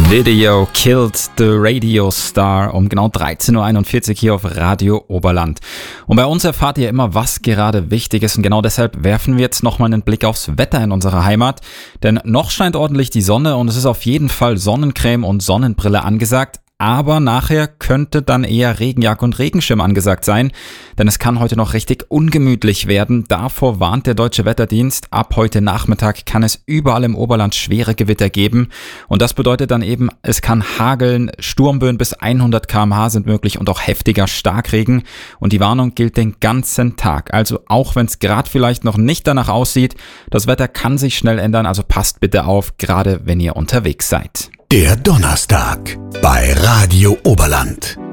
Video killed the radio star um genau 13.41 Uhr hier auf Radio Oberland. Und bei uns erfahrt ihr immer, was gerade wichtig ist, und genau deshalb werfen wir jetzt nochmal einen Blick aufs Wetter in unserer Heimat. Denn noch scheint ordentlich die Sonne und es ist auf jeden Fall Sonnencreme und Sonnenbrille angesagt. Aber nachher könnte dann eher Regenjacke und Regenschirm angesagt sein, denn es kann heute noch richtig ungemütlich werden. Davor warnt der Deutsche Wetterdienst. Ab heute Nachmittag kann es überall im Oberland schwere Gewitter geben. Und das bedeutet dann eben, es kann hageln, Sturmböen bis 100 km/h sind möglich und auch heftiger Starkregen. Und die Warnung gilt den ganzen Tag. Also auch wenn es gerade vielleicht noch nicht danach aussieht, das Wetter kann sich schnell ändern. Also passt bitte auf, gerade wenn ihr unterwegs seid. Der Donnerstag bei Radio Oberland.